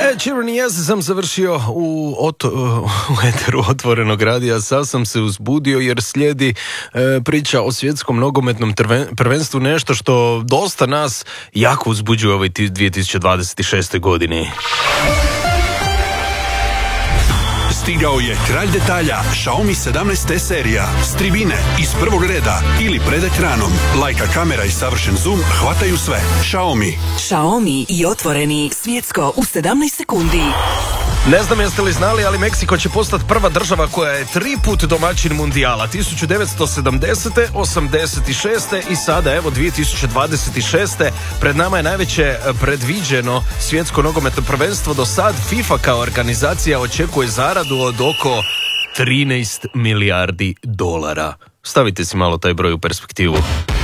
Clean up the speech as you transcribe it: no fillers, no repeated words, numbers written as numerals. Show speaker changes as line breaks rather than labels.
Čirvani jaz sam završio u eteru Otvorenog radija, sad sam se uzbudio jer slijedi priča o svjetskom nogometnom prvenstvu, nešto što dosta nas jako uzbuđuje ovoj 2026. godini.
Stigao je kralj detalja, Xiaomi 17T serija, s tribine, iz prvog reda ili pred ekranom. Lajka kamera i savršen zoom hvataju sve. Xiaomi
i otvoreni, svjetsko u 17 sekundi.
Ne znam jeste li znali, ali Meksiko će postati prva država koja je 3 put domaćin mundijala. 1970., 86. i sada evo 2026. Pred nama je najveće predviđeno svjetsko nogometno prvenstvo do sad. FIFA kao organizacija očekuje zaradu od oko 13 milijardi dolara. Stavite si malo taj broj u perspektivu.